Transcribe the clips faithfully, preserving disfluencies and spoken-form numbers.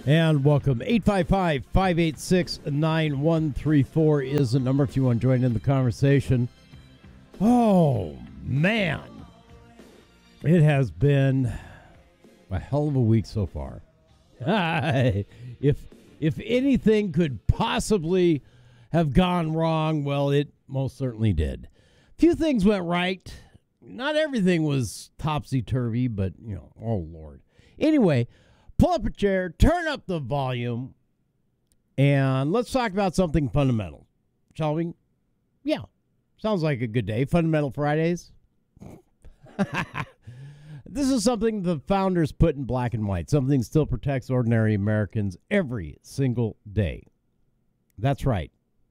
And welcome. eight five five, five eight six, nine one three four is the number if you want to join in the conversation. Oh, man. It has been a hell of a week so far. if if anything could possibly have gone wrong, well, it most certainly did. A few things went right. Not everything was topsy-turvy, but, you know, oh, Lord. Anyway, pull up a chair, turn up the volume, and let's talk about something fundamental, shall we? Yeah, sounds like a good day. Fundamental Fridays. This is something the founders put in black and white, something that still protects ordinary Americans every single day. That's right.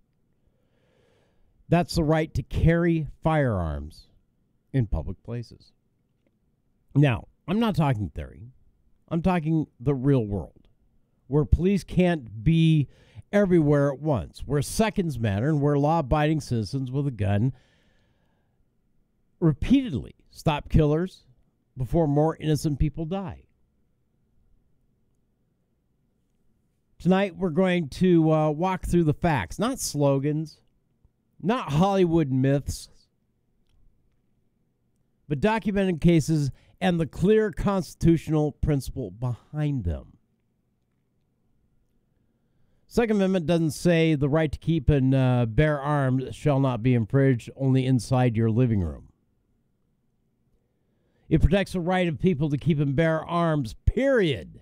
That's the right to carry firearms in public places. Now, I'm not talking theory. I'm talking the real world, where police can't be everywhere at once, where seconds matter, and where law-abiding citizens with a gun repeatedly stop killers before more innocent people die. Tonight, we're going to uh, walk through the facts, not slogans, not Hollywood myths, but documented cases and the clear constitutional principle behind them. Second Amendment doesn't say the right to keep and uh, bear arms shall not be infringed only inside your living room. It protects the right of people to keep and bear arms, period.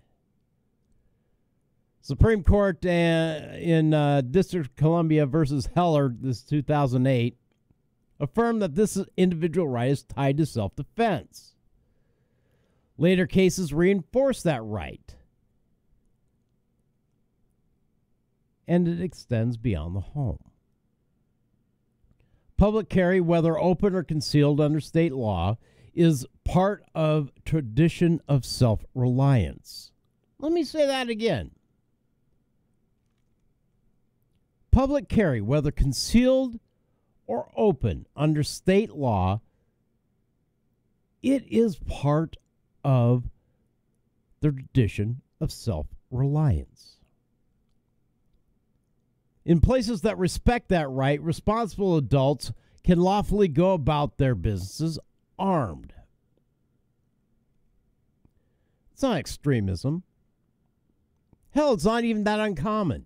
Supreme Court uh, in uh, District of Columbia versus Heller, this two thousand eight, affirmed that this individual right is tied to self-defense. Later cases reinforce that right. And it extends beyond the home. Public carry, whether open or concealed under state law, is part of tradition of self-reliance. Let me say that again. Public carry, whether concealed or open under state law, it is part of the tradition of self-reliance. In places that respect that right, responsible adults can lawfully go about their businesses armed. It's not extremism. Hell, it's not even that uncommon.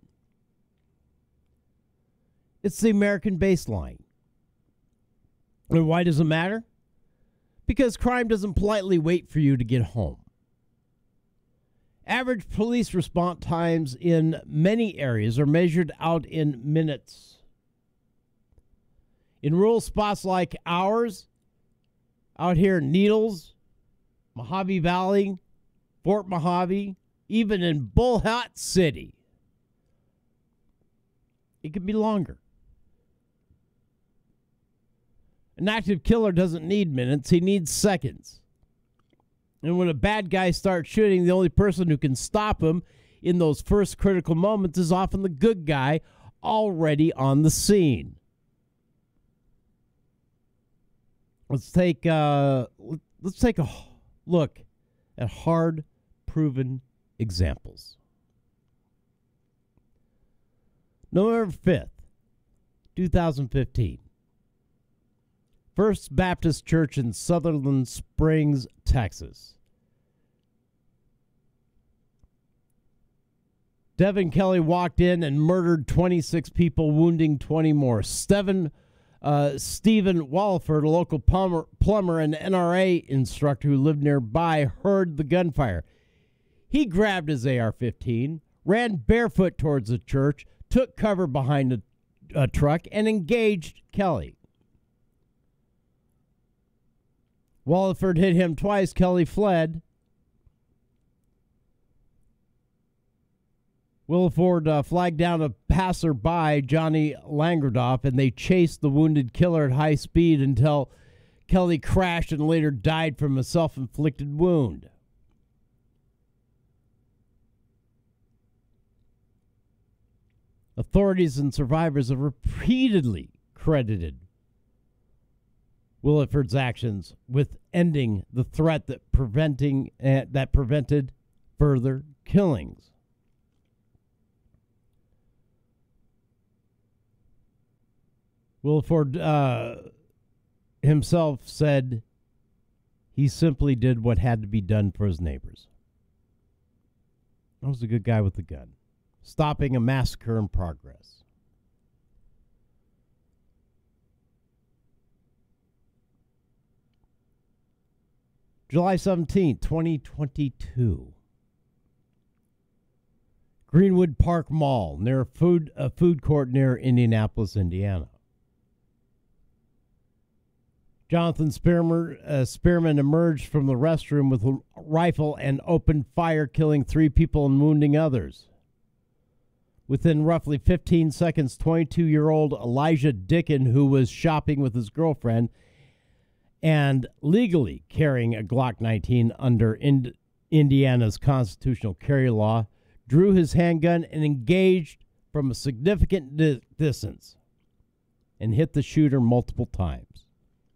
It's the American baseline. And why does it matter? Because crime doesn't politely wait for you to get home. Average police response times in many areas are measured out in minutes. In rural spots like ours, out here in Needles, Mojave Valley, Fort Mojave, even in Bullhat City, it can be longer. An active killer doesn't need minutes, he needs seconds. And when a bad guy starts shooting, the only person who can stop him in those first critical moments is often the good guy already on the scene. Let's take uh, let's take a look at hard proven examples. November fifth, twenty fifteen. First Baptist Church in Sutherland Springs, Texas. Devin Kelly walked in and murdered twenty-six people, wounding twenty more. Steven, uh, Stephen Walford, a local plumber, plumber and N R A instructor who lived nearby, heard the gunfire. He grabbed his A R fifteen, ran barefoot towards the church, took cover behind a, a truck, and engaged Kelly. Walford hit him twice. Kelly fled. Williford uh, flagged down a passerby, Johnny Langerdoff, and they chased the wounded killer at high speed until Kelly crashed and later died from a self-inflicted wound. Authorities and survivors have repeatedly credited Williford's actions with ending the threat that preventing uh, that prevented further killings. Willeford uh, himself said he simply did what had to be done for his neighbors. That was a good guy with a gun, stopping a massacre in progress. July seventeenth, twenty twenty-two. Greenwood Park Mall, near a food, a food court near Indianapolis, Indiana. Jonathan Spearman, uh, Spearman emerged from the restroom with a rifle and opened fire, killing three people and wounding others. Within roughly fifteen seconds, twenty-two-year-old Elijah Dicken, who was shopping with his girlfriend and legally carrying a Glock nineteen under Ind- Indiana's constitutional carry law, drew his handgun and engaged from a significant di- distance and hit the shooter multiple times.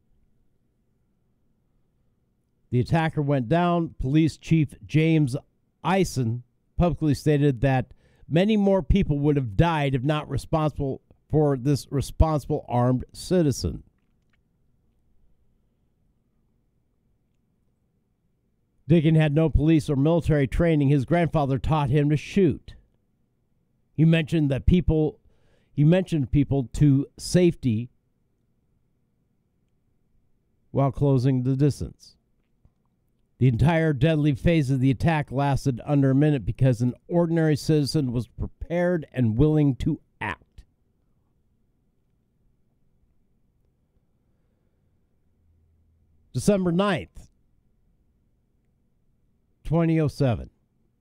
The attacker went down. Police Chief James Eisen publicly stated that many more people would have died if not responsible for this responsible armed citizen. Dicken had no police or military training. His grandfather taught him to shoot. He mentioned that people, he mentioned people to safety while closing the distance. The entire deadly phase of the attack lasted under a minute because an ordinary citizen was prepared and willing to act. December ninth, twenty oh seven.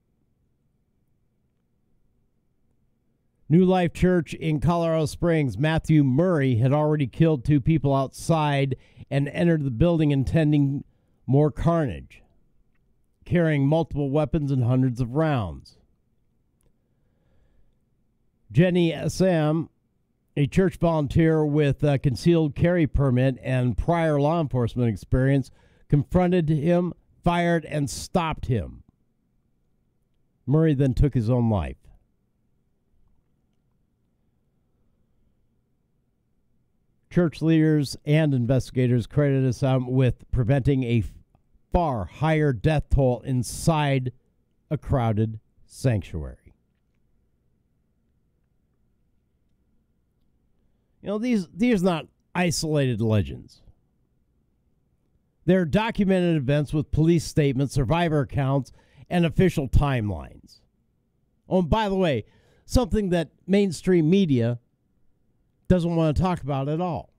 New Life Church in Colorado Springs, Matthew Murray had already killed two people outside and entered the building intending more carnage, carrying multiple weapons and hundreds of rounds. Jenny Sam, a church volunteer with a concealed carry permit and prior law enforcement experience, confronted him, fired, and stopped him. Murray then took his own life. Church leaders and investigators credited Sam with preventing a far higher death toll inside a crowded sanctuary. You know, these these are not isolated legends. They're documented events with police statements, survivor accounts, and official timelines. Oh, and by the way, something that mainstream media doesn't want to talk about at all.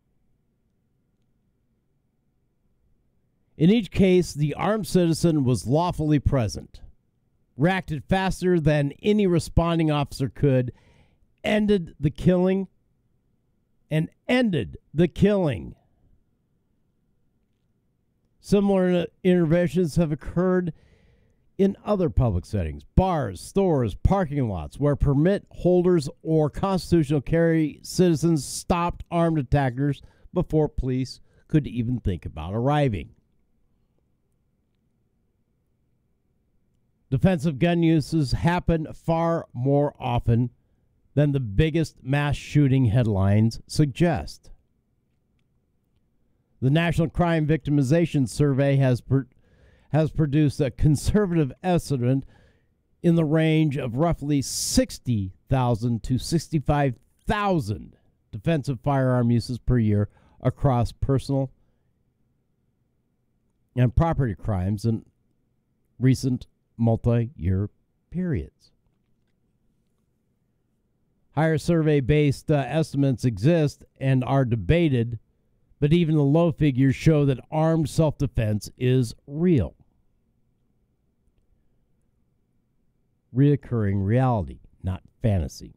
In each case, the armed citizen was lawfully present, reacted faster than any responding officer could, ended the killing, and ended the killing. Similar interventions have occurred in other public settings, bars, stores, parking lots, where permit holders or constitutional carry citizens stopped armed attackers before police could even think about arriving. Defensive gun uses happen far more often than the biggest mass shooting headlines suggest. The National Crime Victimization Survey has per, has produced a conservative estimate in the range of roughly sixty thousand to sixty-five thousand defensive firearm uses per year across personal and property crimes in recent multi-year periods. Higher survey-based uh, estimates exist and are debated, but even the low figures show that armed self-defense is real. Reoccurring reality, not fantasy.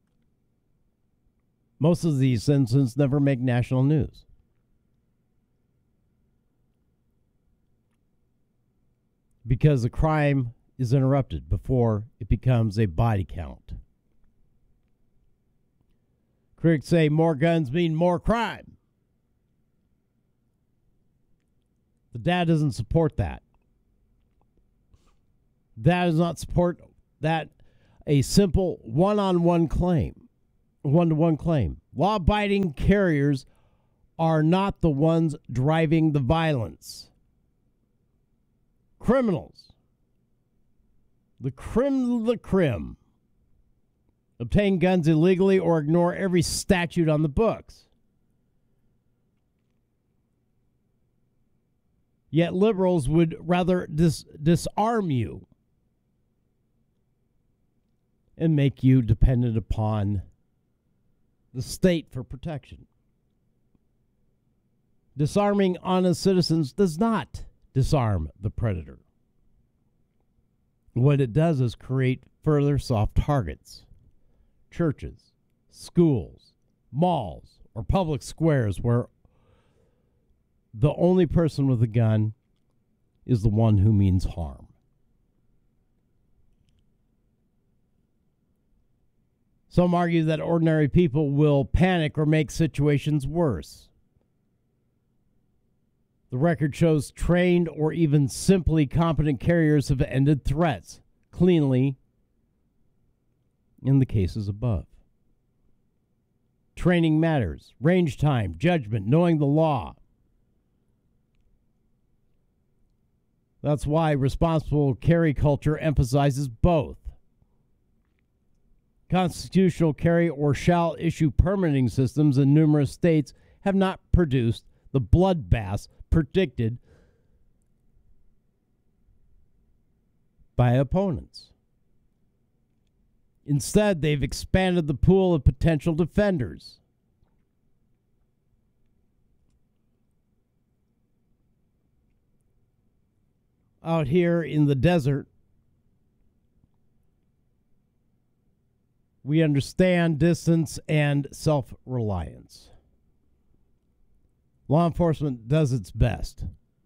Most of these incidents never make national news. Because the crime is interrupted before it becomes a body count. Critics say more guns mean more crime. The data doesn't support that. That does not support that a simple one-on-one claim. one-to-one claim. Law-abiding carriers are not the ones driving the violence. Criminals, the creme de la creme, obtain guns illegally or ignore every statute on the books. Yet liberals would rather dis- disarm you and make you dependent upon the state for protection. Disarming honest citizens does not disarm the predator. What it does is create further soft targets. Churches, schools, malls, or public squares where the only person with a gun is the one who means harm. Some argue that ordinary people will panic or make situations worse. The record shows trained or even simply competent carriers have ended threats cleanly in the cases above. Training matters, range time, judgment, knowing the law. That's why responsible carry culture emphasizes both. Constitutional carry or shall issue permitting systems in numerous states have not produced the bloodbaths predicted by opponents. Instead, they've expanded the pool of potential defenders. Out here in the desert, we understand distance and self-reliance. Law enforcement does its best,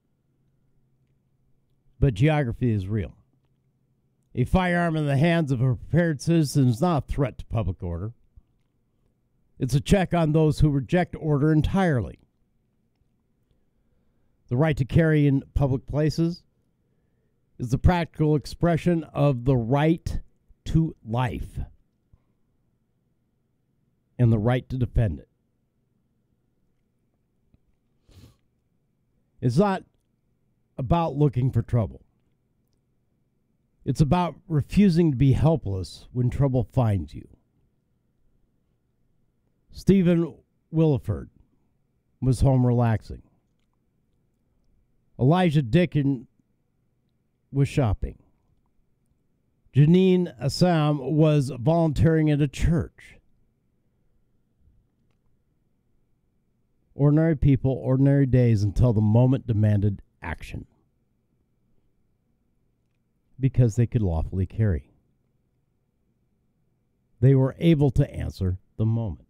but geography is real. A firearm in the hands of a prepared citizen is not a threat to public order. It's a check on those who reject order entirely. The right to carry in public places is the practical expression of the right to life and the right to defend it. It's not about looking for trouble. It's about refusing to be helpless when trouble finds you. Stephen Williford was home relaxing. Elijah Dickin was shopping. Janine Assam was volunteering at a church. Ordinary people, ordinary days until the moment demanded action. Because they could lawfully carry. They were able to answer the moment.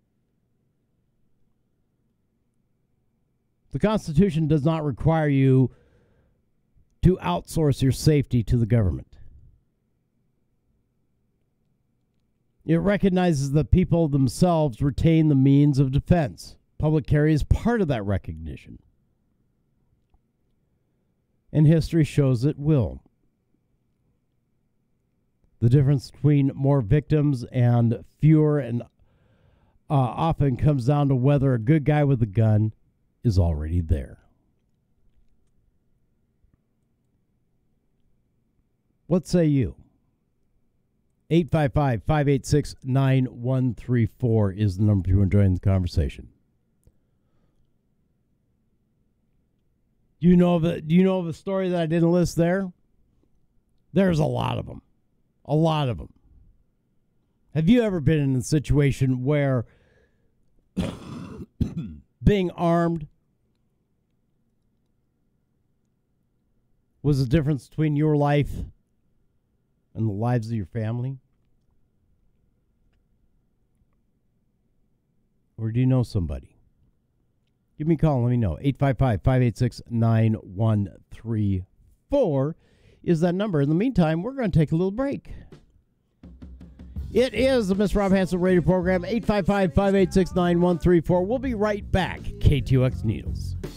The Constitution does not require you to outsource your safety to the government. It recognizes that people themselves retain the means of defense. Public carry is part of that recognition. And history shows it will. The difference between more victims and fewer and uh, often comes down to whether a good guy with a gun is already there. What say you? eight five five, five eight six, nine one three four is the number if you want to join the conversation. Do you know of a, do you know of a story that I didn't list there? There's a lot of them. A lot of them. Have you ever been in a situation where being armed was the difference between your life and the lives of your family? Or do you know somebody? Give me a call and let me know. eight five five, five eight six, nine one three four is that number. In the meantime, we're going to take a little break. It is the Miss Rob Hanson radio program, eight five five, five eight six, nine one three four. We'll be right back. K T O X News.